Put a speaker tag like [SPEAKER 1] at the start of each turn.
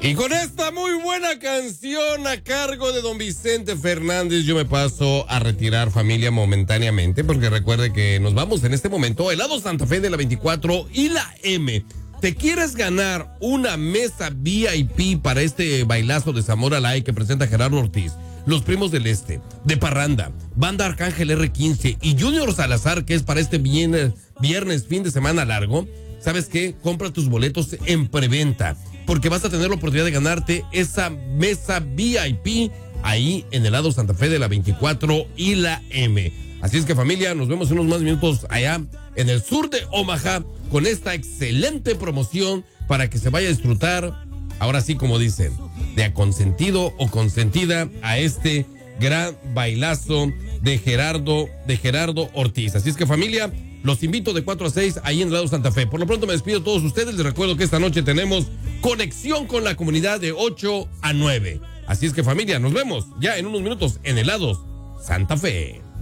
[SPEAKER 1] Y con esta muy buena canción a cargo de don Vicente Fernández, yo me paso a retirar, familia, momentáneamente, porque recuerde que nos vamos en este momento a Helado Santa Fe de la 24 y la M. ¿Te quieres ganar una mesa VIP para este bailazo de Zamora Live que presenta Gerardo Ortiz, Los Primos del Este, De Parranda, Banda Arcángel R15 y Junior Salazar, que es para este viernes fin de semana largo? ¿Sabes qué? Compra tus boletos en preventa, porque vas a tener la oportunidad de ganarte esa mesa VIP ahí en Helado Santa Fe de la 24 y la M. Así es que, familia, nos vemos en unos más minutos allá en el sur de Omaha con esta excelente promoción para que se vaya a disfrutar, ahora sí, como dicen, de aconsentido o consentida a este gran bailazo de Gerardo Ortiz. Así es que, familia, los invito de 4 a 6 ahí en Helado Santa Fe. Por lo pronto me despido de todos ustedes. Les recuerdo que esta noche tenemos conexión con la comunidad de 8 a 9. Así es que, familia, nos vemos ya en unos minutos en Helados Santa Fe.